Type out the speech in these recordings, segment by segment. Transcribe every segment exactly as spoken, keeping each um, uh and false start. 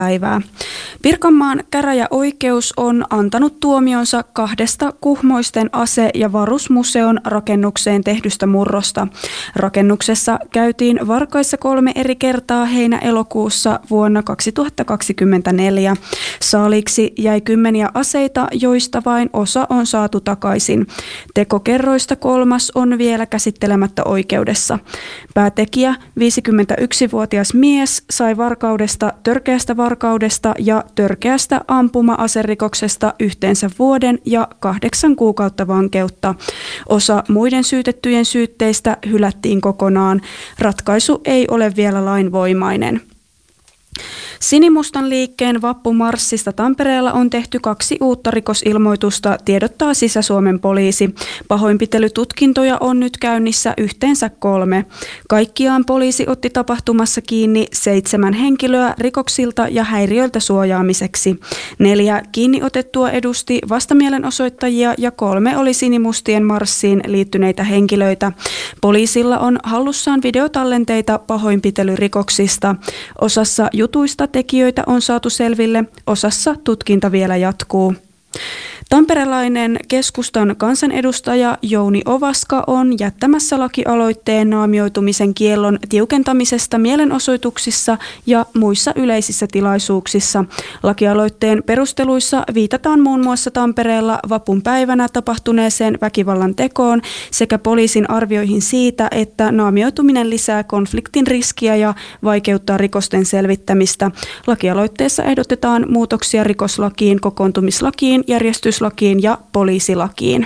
päivää. Pirkanmaan käräjäoikeus on antanut tuomionsa kahdesta Kuhmoisten ase- ja varusmuseon rakennukseen tehdystä murrosta. Rakennuksessa käytiin varkaissa kolme eri kertaa heinä-elokuussa vuonna kaksituhattakaksikymmentäneljä. Saaliksi jäi kymmeniä aseita, joista vain osa on saatu takaisin. Tekokerroista kolmas on vielä käsittelemättä oikeudessa. Päätekijä, viisikymmentäyksivuotias mies, sai varkaudesta, törkeästä varkaudesta ja törkeästä ampuma-aserikoksesta yhteensä vuoden ja kahdeksan kuukautta vankeutta. Osa muiden syytettyjen syytteistä hylättiin kokonaan. Ratkaisu ei ole vielä lainvoimainen. Sinimustan liikkeen vappumarssista Tampereella on tehty kaksi uutta rikosilmoitusta, tiedottaa Sisä-Suomen poliisi. Pahoinpitelytutkintoja on nyt käynnissä yhteensä kolme. Kaikkiaan poliisi otti tapahtumassa kiinni seitsemän henkilöä rikoksilta ja häiriöiltä suojaamiseksi. Neljä kiinniotettua edusti vastamielenosoittajia ja kolme oli sinimustien marssiin liittyneitä henkilöitä. Poliisilla on hallussaan videotallenteita pahoinpitelyrikoksista. Osassa jutuista tekijöitä on saatu selville, osassa tutkinta vielä jatkuu. Tamperelainen keskustan kansanedustaja Jouni Ovaska on jättämässä lakialoitteen naamioitumisen kiellon tiukentamisesta mielenosoituksissa ja muissa yleisissä tilaisuuksissa. Lakialoitteen perusteluissa viitataan muun muassa Tampereella vapun päivänä tapahtuneeseen väkivallan tekoon sekä poliisin arvioihin siitä, että naamioituminen lisää konfliktin riskiä ja vaikeuttaa rikosten selvittämistä. Lakialoitteessa ehdotetaan muutoksia rikoslakiin, kokoontumislakiin, järjestyslakiin ja poliisilakiin.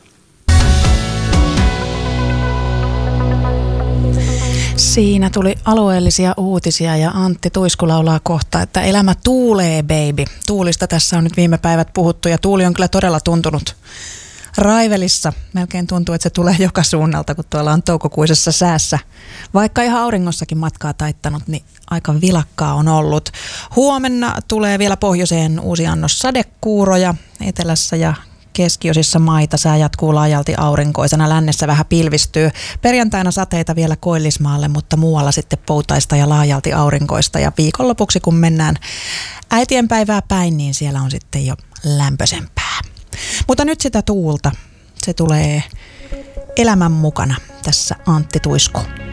Siinä tuli alueellisia uutisia ja Antti Tuisku laulaa kohta, että elämä tuulee, baby. Tuulista tässä on nyt viime päivät puhuttu ja tuuli on kyllä todella tuntunut raivelissa. Melkein tuntuu, että se tulee joka suunnalta, kun tuolla on toukokuisessa säässä. Vaikka ihan auringossakin matkaa taittanut, niin aika vilakkaa on ollut. Huomenna tulee vielä pohjoiseen uusi annos sadekuuroja etelässä ja keskiosissa maita. Sää jatkuu laajalti aurinkoisena, lännessä vähän pilvistyy. Perjantaina sateita vielä Koillismaalle, mutta muualla sitten poutaista ja laajalti aurinkoista. Ja viikonlopuksi, kun mennään äitienpäivää päin, niin siellä on sitten jo lämpöisempää. Mutta nyt sitä tuulta, se tulee elämän mukana tässä Antti Tuisku.